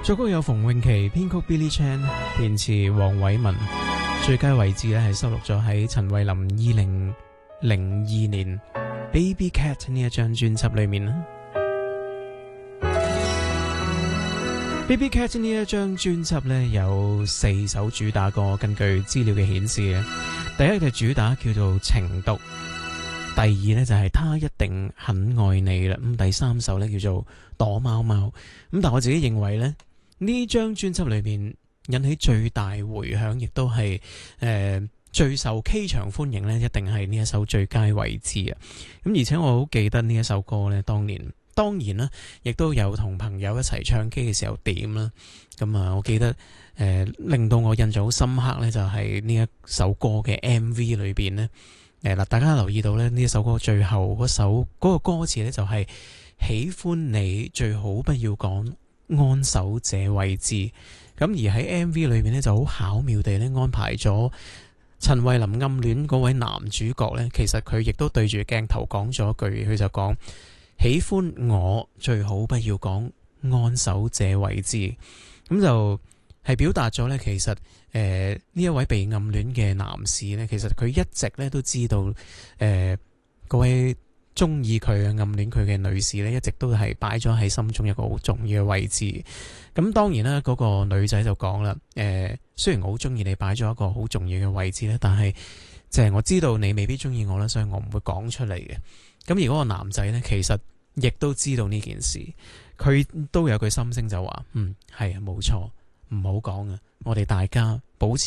作曲有馮詠琪，編曲 Billy Chan， 填詞黃偉文。最佳位置咧係收錄咗喺陳慧琳2002年 Baby Cat 呢一張專輯裏面啦。Baby Cat 呢一張專輯咧有4首主打歌，根據資料嘅顯示咧，第一隻主打叫做情毒，第二咧就係他一定很愛你啦，咁第三首咧叫做躲貓貓。咁但我自己認為咧，呢張專輯裏面引起最大回響，亦都係最受 K 場歡迎咧，一定係呢一首最佳位置啊！咁而且我好記得呢一首歌咧，當然啦，亦都有同朋友一齊唱 K 嘅時候點啦。咁啊，我記得令到我印象好深刻咧，就係呢一首歌嘅 MV 裏邊咧，嗱，大家留意到咧，呢一首歌最後嗰個歌詞咧就係喜歡你最好不要講安守這位置。咁而喺 MV 裏面咧就好巧妙地咧安排咗陳慧琳暗戀嗰位男主角咧，其實佢亦都對住鏡頭講咗句，佢就講喜歡我最好不要講安守這位置。咁就係表達咗咧，其實呢一位被暗戀嘅男士咧，其實佢一直咧都知道嗰位中意佢嘅暗戀佢嘅女士咧，一直都係擺咗喺心中一個好重要嘅位置。咁當然啦，嗰個女仔就講啦，雖然我好中意你擺咗一個好重要嘅位置咧，但係即係我知道你未必中意我啦，所以我唔會講出嚟嘅。咁而嗰個男仔咧，其實亦都知道呢件事，佢都有句心聲就話，係啊，冇錯，唔好講啊，我哋大家保持